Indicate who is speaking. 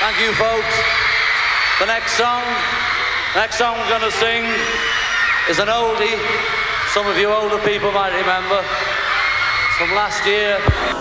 Speaker 1: Thank you, folks. The next song we're going to sing is an oldie. Some of you older people might remember. It's from last year.